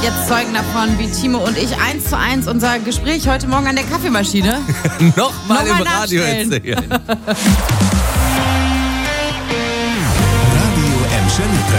jetzt Zeugen davon, wie Timo und ich 1:1 unser Gespräch heute Morgen an der Kaffeemaschine Nochmal im Radio nachstellen. erzählen. Radio Emscher-Lippe.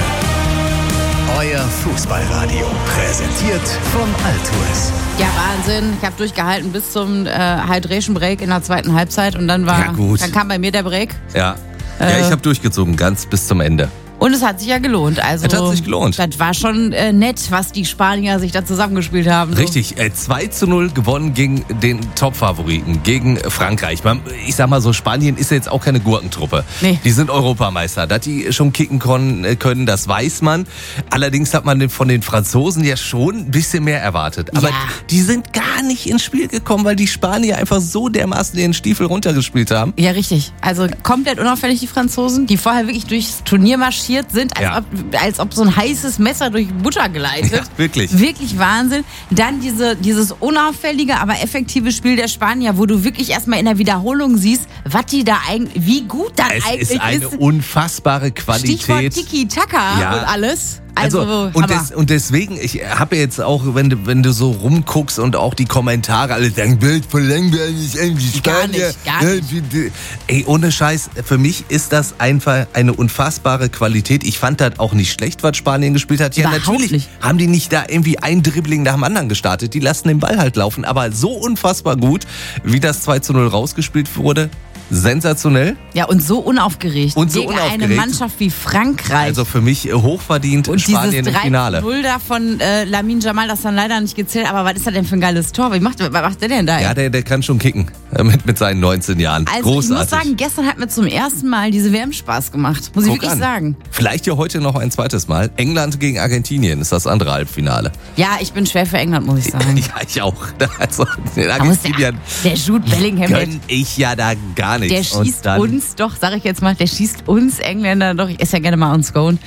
Euer Fußballradio. Präsentiert von Altours. Ja, Wahnsinn. Ich habe durchgehalten bis zum Hydration Break in der zweiten Halbzeit und dann Ja, gut. dann kam bei mir der Break. Ja, ich habe durchgezogen, ganz bis zum Ende. Und es hat sich ja gelohnt. Also, Es hat sich gelohnt. Das war schon nett, was die Spanier sich da zusammengespielt haben. So. Richtig, 2:0 gewonnen gegen den Top-Favoriten, gegen Frankreich. Ich sag mal so, Spanien ist ja jetzt auch keine Gurkentruppe. Nee. Die sind Europameister. Dass die schon kicken können, das weiß man. Allerdings hat man von den Franzosen ja schon ein bisschen mehr erwartet. Aber Ja. die sind gar nicht ins Spiel gekommen, weil die Spanier einfach so dermaßen den Stiefel runtergespielt haben. Ja, richtig. Also komplett unauffällig die Franzosen, die vorher wirklich durchs Turnier marschiert sind, Ja. als ob so ein heißes Messer durch Butter geleitet. Ja, wirklich. Wirklich Wahnsinn. Dann dieses unauffällige, aber effektive Spiel der Spanier, wo du wirklich erstmal in der Wiederholung siehst, was die da eigentlich, wie gut das Es eigentlich ist eine unfassbare Qualität. Stichwort Tiki-Taka Ja. und alles. Also, und deswegen, ich habe jetzt auch, wenn du so rumguckst und auch die Kommentare, alle sagen, Bild verlängern wir nicht irgendwie Spanier. Gar nicht. Ey, ohne Scheiß, für mich ist das einfach eine unfassbare Qualität. Ich fand das auch nicht schlecht, was Spanien gespielt hat. Ja, Überhaupt natürlich nicht. haben die nicht da irgendwie ein Dribbling nach dem anderen gestartet. Die lassen den Ball halt laufen. Aber so unfassbar gut, wie das 2:0 rausgespielt wurde, sensationell. Ja, und so unaufgeregt. Und so Gegen unaufgeregt. eine Mannschaft wie Frankreich. Also für mich hochverdient und Spanien dieses im Finale. 3:0 da von Lamine Jamal, das dann leider nicht gezählt. Aber was ist das denn für ein geiles Tor? Was macht der denn da? Ja, der kann schon kicken. Mit seinen 19 Jahren. Also Großartig. ich muss sagen, gestern hat mir zum ersten Mal diese WM Spaß gemacht. Muss ich Guck wirklich an. sagen. Vielleicht ja heute noch ein zweites Mal. England gegen Argentinien ist das andere Halbfinale. Ja, ich bin schwer für England, muss ich sagen. Ja, ich auch. Also, den Da muss Argentinien der Jude Bellingham, gönn ich ja da gar der nichts. Und schießt dann, uns doch, sag ich jetzt mal, der schießt uns Engländer doch, ich esse ja gerne mal on Scone,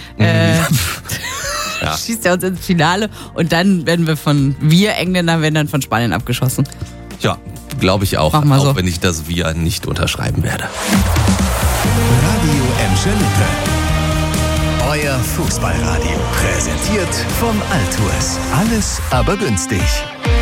Ja. schießt er uns ins Finale und dann werden wir Engländer werden dann von Spanien abgeschossen. Ja, glaube ich auch. Mach mal auch so. wenn ich das Wir nicht unterschreiben werde. Radio Emscher-Lippe. Euer Fußballradio. Präsentiert von Altours. Alles aber günstig.